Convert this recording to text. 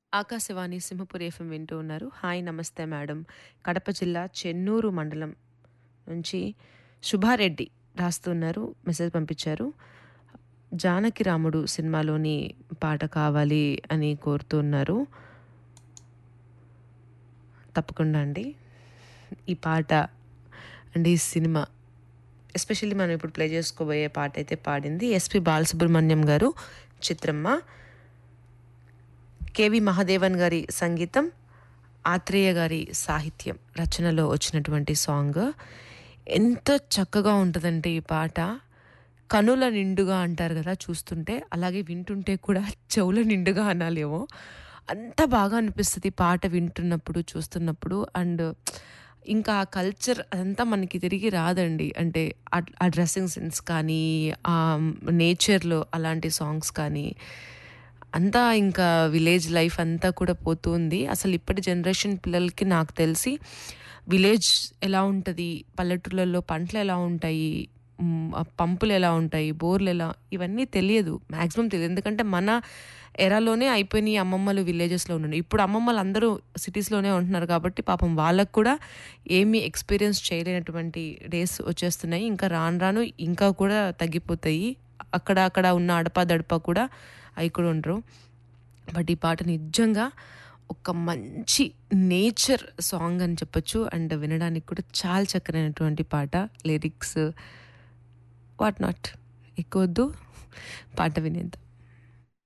Akashvani Simhapuri FM వింటూ ఉన్నారు. Hi నమస్తే మేడం. కడప జిల్లా చెన్నూరు మండలం నుంచి శుభారెడ్డి రాస్తున్నారు. మెసేజ్ పంపించారు. జానకి రాముడు సినిమాలోని పాట కావాలి అని కోరుతున్నారు. తప్పకుండా అండి. ఈ పాట అండ్ ఈ సినిమా ఎస్పెషల్లీ మనం ఇప్పుడు ప్లే చేసుకోబోయే పాట అయితే పాడింది ఎస్పి బాలసుబ్రహ్మణ్యం గారు, చిత్రమ్మ. కేవి మహాదేవన్ గారి సంగీతం, ఆత్రేయ గారి సాహిత్యం రచనలో వచ్చినటువంటి సాంగ్. ఎంత చక్కగా ఉంటుందంటే ఈ పాట, కనుల నిండుగా అంటారు కదా చూస్తుంటే, అలాగే వింటుంటే కూడా చెవుల నిండుగా అనాలేమో, అంత బాగా అనిపిస్తుంది పాట వింటున్నప్పుడు చూస్తున్నప్పుడు. అండ్ ఇంకా ఆ కల్చర్ అదంతా మనకి తిరిగి రాదండి. అంటే ఆ డ్రెస్సింగ్ సెన్స్ కానీ, ఆ నేచర్లో అలాంటి సాంగ్స్ కానీ, అంతా ఇంకా విలేజ్ లైఫ్ అంతా కూడా పోతుంది. అసలు ఇప్పటి జనరేషన్ పిల్లలకి నాకు తెలిసి విలేజ్ ఎలా ఉంటుంది, పల్లెటూళ్ళల్లో పంటలు ఎలా ఉంటాయి, ఆ పంపులు ఎలా ఉంటాయి, బోర్లు ఎలా, ఇవన్నీ తెలియదు, మ్యాక్సిమం తెలియదు. ఎందుకంటే మన ఎరాలోనే అయిపోయినాయి అమ్మమ్మలు విలేజెస్లో ఉండండి. ఇప్పుడు అమ్మమ్మలు అందరూ సిటీస్లోనే ఉంటున్నారు కాబట్టి పాపం వాళ్ళకు కూడా ఏమీ ఎక్స్పీరియన్స్ చేయలేనటువంటి డేస్ వచ్చేస్తున్నాయి. ఇంకా రాను రాను ఇంకా కూడా తగ్గిపోతాయి. అక్కడ అక్కడ ఉన్న అడపా దడప కూడా అవి కూడా ఉండరు. బట్ ఈ పాట నిజంగా ఒక మంచి నేచర్ సాంగ్ అని చెప్పొచ్చు. అండ్ వినడానికి కూడా చాలా చక్కనైనటువంటి పాట. లిరిక్స్ వాట్ నాట్ ఎక్కువద్దు, పాట వినేద్దాం.